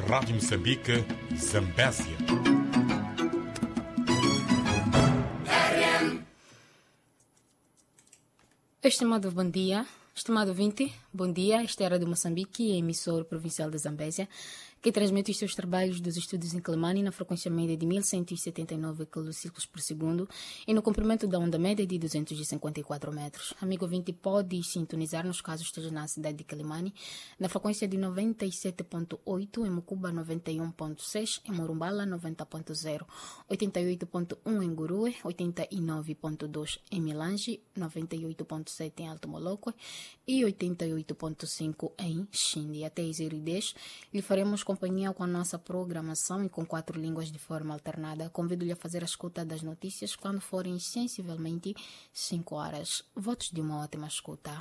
Rádio Moçambique, Zambésia. Estimado bom dia, estimado ouvinte, bom dia. Esta é a Rádio Moçambique, emissora provincial de Zambésia, que transmite os seus trabalhos dos estudos em Quelimane na frequência média de 1179 km por segundo e no comprimento da onda média de 254 metros. Amigo ouvinte, pode sintonizar-nos caso esteja na cidade de Quelimane na frequência de 97.8, em Mucuba 91.6, em Morumbala 90.0, 88.1 em Gurue, 89.2 em Milange, 98.7 em Alto Moloco e 88.5 em Xindi. Até as 0h10 lhe faremos companhia com a nossa programação e com 4 línguas de forma alternada. Convido-lhe a fazer a escuta das notícias quando forem sensivelmente 5 horas. Votos de uma ótima escuta.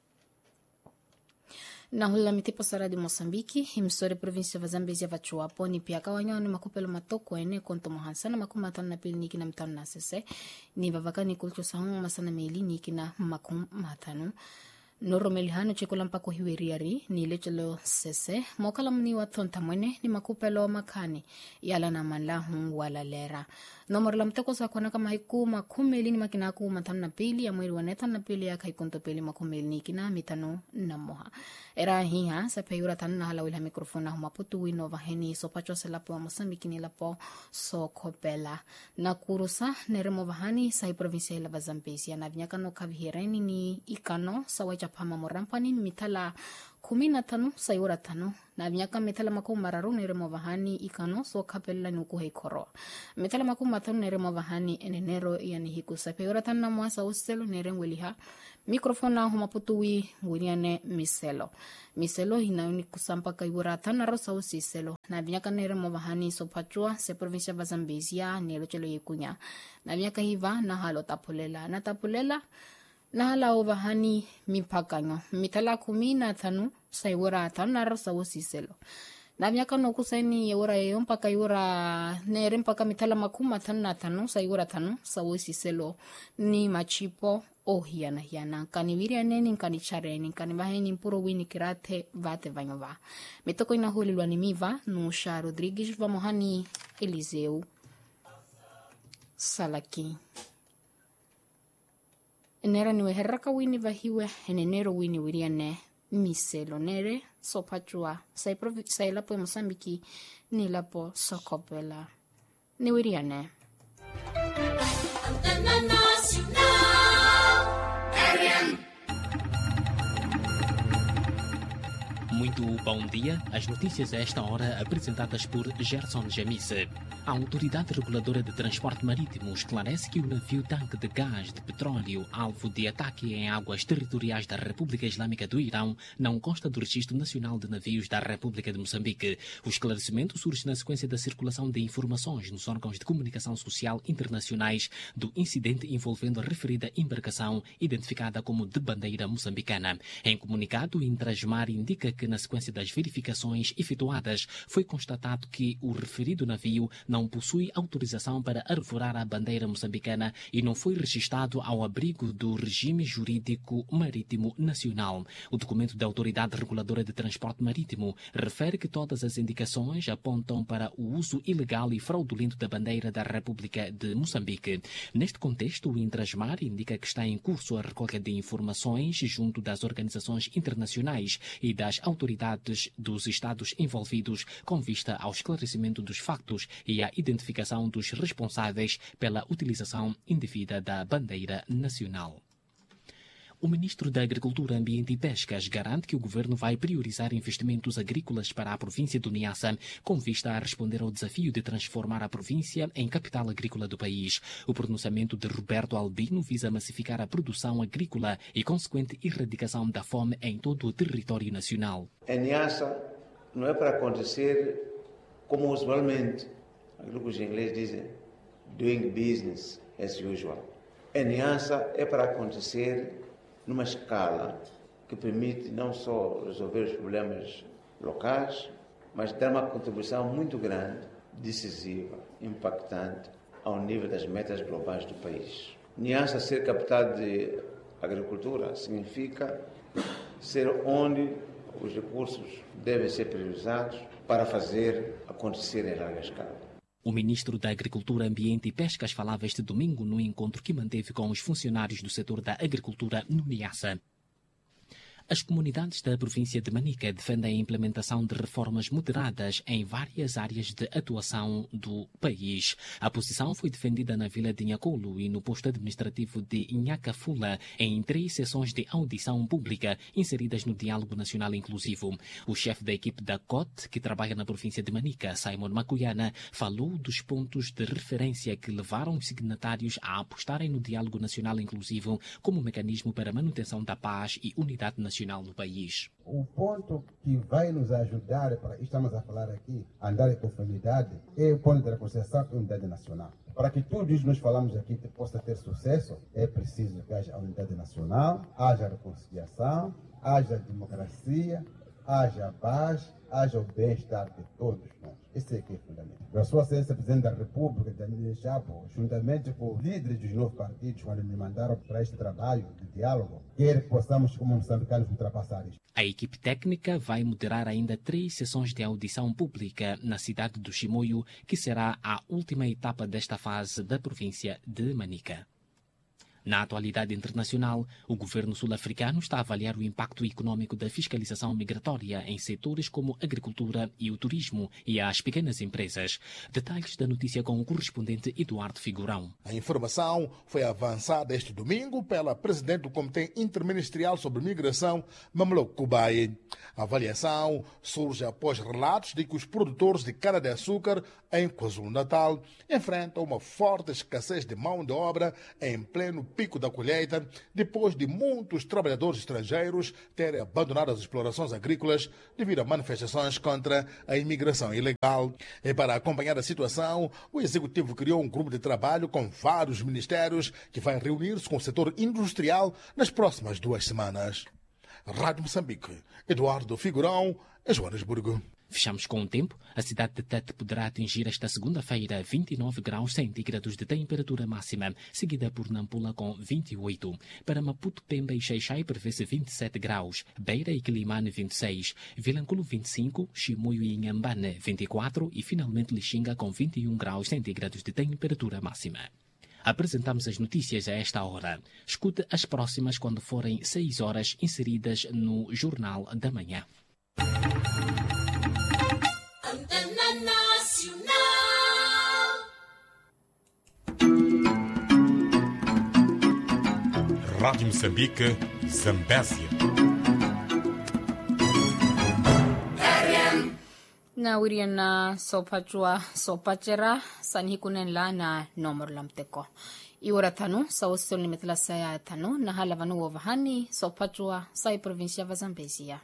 Na hula mitipo sara de Moçambique, emissora província de Zambésia vachuapo ni pia kawanya ni makupelo matoko ene konto mohansana makumatan na pili niki na mtano na sese ni vavaka ni kulcho sahung masana meli niki na makum matano Noro melihano chikola mpako hiweriari ni lechelo sese mokalam ni watonta mwene ni makupelo makani yala na manlahu wala lera nomorla mtoko sa kwana kama hiku makumeli ni makinaku matano na pili ya mweri waneta na pili ya kaikunto pili makumeli ni kina mitano na moha era hiha sa peyura tanu na hala wila mikrofona humaputu wino vaheni so pacho se lapo wa Moçambique ni lapo so kopela na kurusa neremo vahani sa provincia ila Zambésia na vinyakano kavihireni ni ikano sa wacha pama morampani mitala 15 sayura 5 na vinyaka mitala makuu mararu neremo vahani ikano so kapela nuku hekoro mitala makuu 5 neremo vahani enenero yani hiku sa peyura tanu na mwasa uselo nerengweliha mikrofona humaputuwi nguniane miselo hinauni kusampa kaiwura tana rosa usiselo na vinyaka neremo vahani so pachua se provincia va Zambésia nelo chelo yekunya na vinyaka hiva na halo tapulela na hala ovahani mipakanyo mitala 15 saiwura tana rosa usiselo na vinyaka no kuseni yura yompaka yura nere mpaka mitala makuma 5 saiwura 5 sa usiselo ni machipo hiana kaniviria neni kanichareni kanivaheni mpuro wini kirate vate vanyova mitoko ina huli luanimiva Nusha Rodrigues vamohani Eliseu Salaki nera niwe herraka wini vahiwe enenero wini wiriane miselo nere sopachua sai lapo Moçambique ni lapo sokopela ni wiriane Muito bom dia. As notícias a esta hora apresentadas por Gerson Jamise. A Autoridade Reguladora de Transporte Marítimo esclarece que o navio tanque de gás de petróleo, alvo de ataque em águas territoriais da República Islâmica do Irão, não consta do Registro Nacional de Navios da República de Moçambique. O esclarecimento surge na sequência da circulação de informações nos órgãos de comunicação social internacionais do incidente envolvendo a referida embarcação, identificada como de bandeira moçambicana. Em comunicado, o Intrasmar indica que, na sequência das verificações efetuadas, foi constatado que o referido navio não possui autorização para arvorar a bandeira moçambicana e não foi registado ao abrigo do regime jurídico marítimo nacional. O documento da Autoridade Reguladora de Transporte Marítimo refere que todas as indicações apontam para o uso ilegal e fraudulento da bandeira da República de Moçambique. Neste contexto, o Intrasmar indica que está em curso a recolha de informações junto das organizações internacionais e das autoridades dos Estados envolvidos com vista ao esclarecimento dos factos e à identificação dos responsáveis pela utilização indevida da bandeira nacional. O ministro da Agricultura, Ambiente e Pescas garante que o governo vai priorizar investimentos agrícolas para a província do Niassa, com vista a responder ao desafio de transformar a província em capital agrícola do país. O pronunciamento de Roberto Albino visa massificar a produção agrícola e consequente erradicação da fome em todo o território nacional. Em Niassa não é para acontecer como usualmente, aquilo que os ingleses dizem, doing business as usual. Em Niassa é para acontecer numa escala que permite não só resolver os problemas locais, mas dar uma contribuição muito grande, decisiva, impactante ao nível das metas globais do país. Niassa ser capital de agricultura significa ser onde os recursos devem ser priorizados para fazer acontecer em larga escala. O ministro da Agricultura, Ambiente e Pescas falava este domingo no encontro que manteve com os funcionários do setor da agricultura no Niassa. As comunidades da província de Manica defendem a implementação de reformas moderadas em várias áreas de atuação do país. A posição foi defendida na vila de Nhacolo e no posto administrativo de Nhacafula em 3 sessões de audição pública inseridas no Diálogo Nacional Inclusivo. O chefe da equipe da COT, que trabalha na província de Manica, Simon Macuyana, falou dos pontos de referência que levaram os signatários a apostarem no Diálogo Nacional Inclusivo como mecanismo para a manutenção da paz e unidade nacional no país. O ponto que vai nos ajudar, para estamos a falar aqui, a andar em conformidade, é o ponto da reconciliação e unidade nacional. Para que tudo isso que nós falamos aqui possa ter sucesso, é preciso que haja a unidade nacional, haja reconciliação, haja democracia, haja paz, haja o bem-estar de todos nós. Esse é que é fundamental. A sua excelência Presidente da República, Daniel Chapo, juntamente com os líderes dos 9 partidos, quando me mandaram para este trabalho de diálogo, quer que possamos, como moçambicanos, ultrapassar isto. A equipe técnica vai moderar ainda 3 sessões de audição pública na cidade do Chimoio, que será a última etapa desta fase da província de Manica. Na atualidade internacional, o governo sul-africano está a avaliar o impacto econômico da fiscalização migratória em setores como a agricultura e o turismo e as pequenas empresas. Detalhes da notícia com o correspondente Eduardo Figurão. A informação foi avançada este domingo pela presidente do Comitê Interministerial sobre Migração, Mamlok Kubayi. A avaliação surge após relatos de que os produtores de cana-de-açúcar em KwaZulu-Natal enfrentam uma forte escassez de mão de obra em pleno pico da colheita, depois de muitos trabalhadores estrangeiros terem abandonado as explorações agrícolas devido a manifestações contra a imigração ilegal. E para acompanhar a situação, o Executivo criou um grupo de trabalho com vários ministérios que vai reunir-se com o setor industrial nas próximas 2 semanas. Rádio Moçambique, Eduardo Figurão, em Joanesburgo. Fechamos com o tempo. A cidade de Tete poderá atingir esta segunda-feira 29 graus centígrados de temperatura máxima, seguida por Nampula com 28. Para Maputo, Pemba e Xai-Xai prevê-se 27 graus, Beira e Quilimane 26, Vilanculo 25, Chimoio e Inhambane 24 e finalmente Lixinga com 21 graus centígrados de temperatura máxima. Apresentamos as notícias a esta hora. Escute as próximas quando forem 6 horas inseridas no Jornal da Manhã. Rádio Moçambique, Zambésia. Na wiriana sopachua sopachera sanhikunen la na nomor lamteko. Iora tano sa osto limetla saya tano na halavanu wavahani sopachua sai provincia va Zambezia.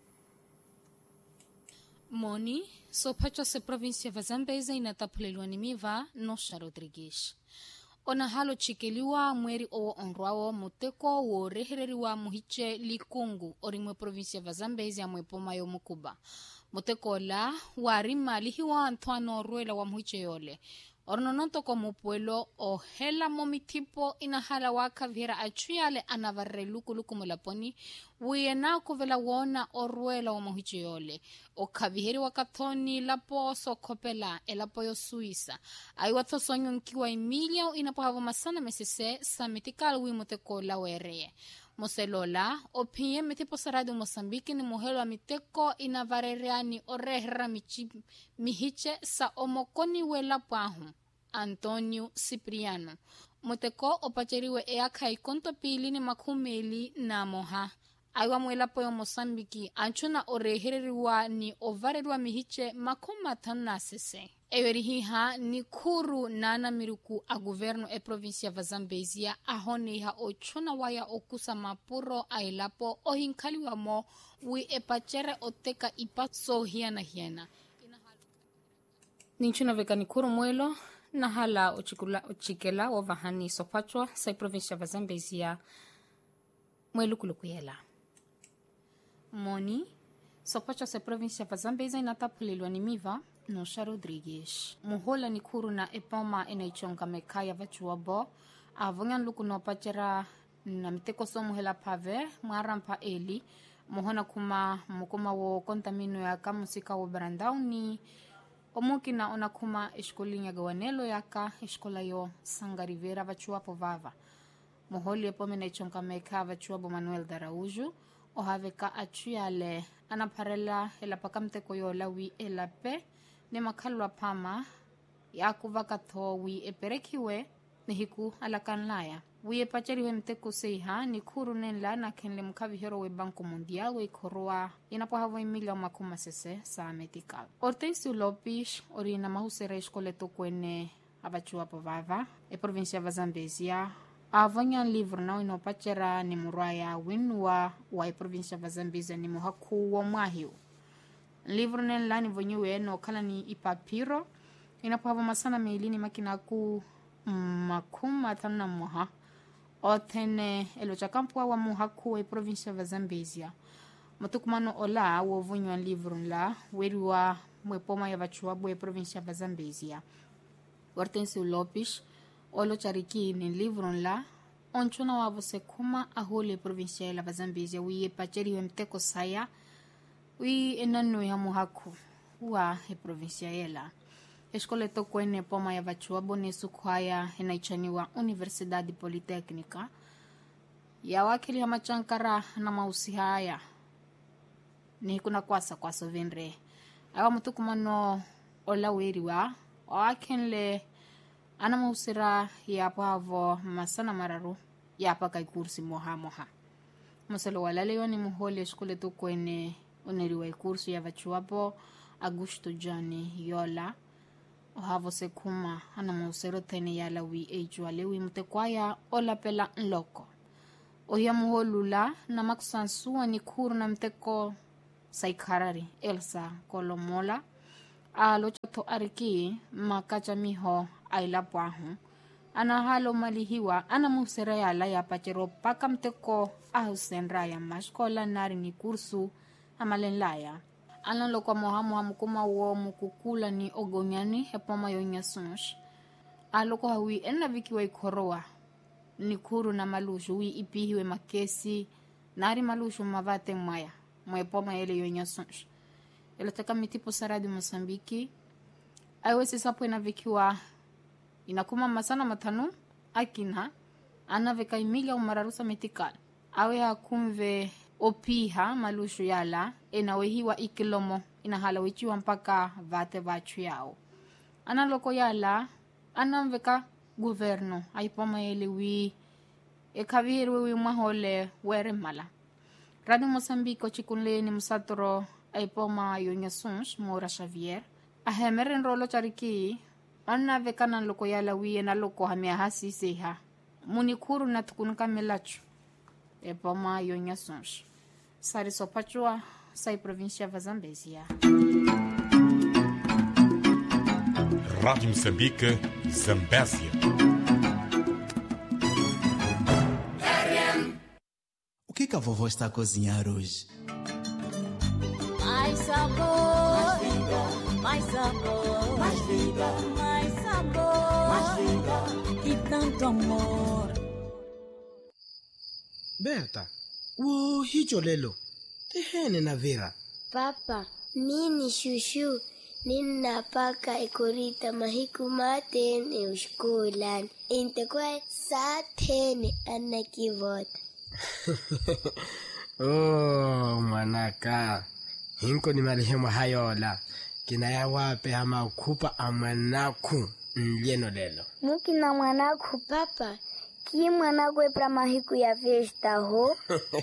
Moni sopachua se provincia va Zambezia inatapulelwa nimiva Nosha Rodrigues. Ona halo chikeliwa mweri o onrwao muteko wo rehereriwa muhiche likungu orimwe provincia va Zambezia mwe pomayo mukuba. Muteko la warima lihiwa antwano ruela wa muhiche yole. Ornononto como pueblo o hela momitipo inahala waka vira achuyale anavarre luku mulaponi wiena kuvela wona o ruela wa muhiche yole. O kaviheri wakatoni lapo sokopela elapo yo Suisa. Aiwatho sonyo nkiwa Emilia o inapohavo masana mesese sa mitikal wi muteko la wereye. Moselola, o PM metipo sarado Moçambique ni muhelo a miteko inavarereani o rehra mihiche sa omokoni wela pahu. Antonio Cipriano. Muteko o pacheriwe eakai konto pili ni makumeli na moha. Aiwa mwela po yo Moçambique anchuna o rehereriwa ni o varerwa mihiche makumatana sese. Ewerihiha ni kuru nana miruku a governo e provincia va Zambezia ahoniha o chuna waya okusa mapuro ailapo o hinkaliwa mo wi e pachere o teka ipa so hiana hiena. Ninchuna veka ni kuru mwelo na hala o chikela o vahani sopachwa sa provincia va Zambezia mwelu kulukuyela. Moni sopachwa sa provincia va Zambezia inatapulilwa ni miva Nosha Rodrigues. Muhola ni kuru na epoma inaichonga mekaya vachua bo. Avungan luku no pachera na miteko so muhela pave, marampa eli. mohona kuma mukuma wo kontamino yaka musika wo brandao ni omukina ona kuma escolinha gawanelo yaka escola yo Sanga Rivera vachuapo vava moholi epomena ichonka meka vachuabo Manuel Daraujo ohaveka achiale anaparela elapakamteko yo lawi elape ne makalwa pama yakuva katho wi eperekiwe nehiku alakanlaya wi epacheriwe mteko seiha ni kuru nenla na kenle mkavihero we Banco Mundial we koroa inapohavo emilia makuma sese sa medical Hortensio Lopes orina mahusera escoleto kwene abachua povava e provincia va Zambezia avanya livro na inopachera ni muraya winwa wa provincia va Zambezia ni muhaku wa mahio livro nenla ni vonyewe no kala ni ipapiro inapohavo masana meilini makina ku makuma tana moha otene elocha kampua wa muhaku wa provincia va Zambezia matukumano ola wo vunywa livro la weriwa mwepoma ya vachua bwe provincia va Zambezia Hortensio Lopes olo chariki ni livro la onchona wa vose kuma ahole provincia la Zambezia wi pacheri mteko saya wi enano ya muhaku wa he provincia yela escola tokwene poma ya vachua bone sukwaya enaichaniwa Universidade Politécnica ya wakili ya machankara na mausi haya ni kuna kwaso venre awa mutukumano ola weriwa wakenle ana mausira ya pavo masana mararu ya paka kursi moha musalo walale yoni muhole escola tokwene oneriwa kursi ya vachuapo Augusto Jani yola ohavo sekuma ana mausero tene ya lawi ejwale wi mtekwaya ola pela nloko ohia muholula na maksansuwa ni kuru na mteko saikarari Elsa Kolomola alochato ariki makacha miho ailapwahu ana halo malihiwa ana musera yala ya pachero paka mteko ahusenra ya mashkola nari ni kursu amalenlaya alan loko mohamu mukuma wo mukukula ni ogonyani hepoma yonya sunsh aloko hawi enna vikiwa ikoroa ni kuru na malushu wi ipihiwe makesi nari malushu mavate maya mwepoma yele yonya sunsh elotaka mitipo saradi Mosambiki aiwesi sapo ina vikiwa inakuma masana matanu akina ana veka emilia umararusa medical awe hakumve opiha malushu yala enawehiwa ikilomo inahala wichiwa mpaka vate vachu yao ana loko yala ana mveka governo aipoma yele wi ekavihirwe wi mahole were mala Radio Mosambiko chikunle ni musatoro aipoma yonya sunsh Mora Xavier ahemeren rolo chariki ana veka na loko yala wi na loko hamia hasi seha munikuru na tukunuka melachu epoma yonya sunsh Sari Sopachua, sai província va Zambezia. Rádio Moçambique, Zambésia. O que a vovó está a cozinhar hoje? Mais sabor, mais vida, mais sabor, mais vida, mais sabor, mais vida e tanto amor. Berta, hicho lelo. Tehene na Vera. Papa, mini shushu, nina paka ekorita mahiku matene ushkulan. Intekwe satene anakivota. Oh, manaka. Hinko ni marehemu hayola. Kinaya wape hama ukupa amanaku nlieno lelo. Mukina mwanaku papa. Ki mwanagwe pra mahiku ya festa ho?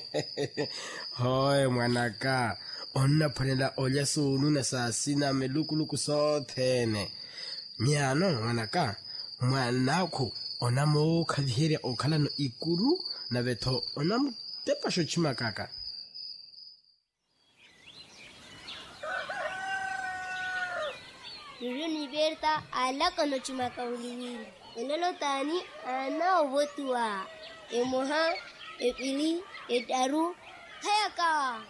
Hoi mwanaka, onna panela olya sunu na sasina melukuluku sotene. Miano mwanaka, mwanaku onamo kadhihere okala no ikuru na veto onamo tepa shochima kaka. Nuruni Berta alaka no chimaka uliwili. Elelo tani ana wotua. Emoha, epili, etaru, heka.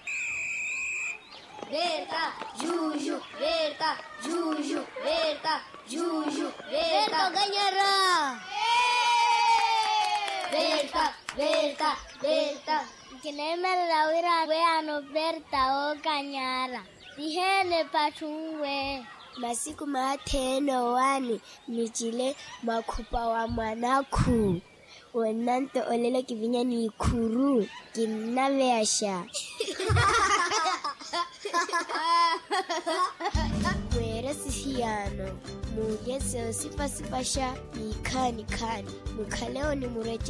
Berta, juju, Berta, juju, Berta, juju, Berta ganhará. Berta, Berta, Berta. Kinemerera wira we anoberta o kanyara. Dihene patungwe. Masiku mateno wani michile makupa wa mwanaku. Wenanto olelo kivinya ni kuru. Kinaveasha. Mwere sisiano. Mugese sipasipasha. Ikani. Mukaleo ni mureje.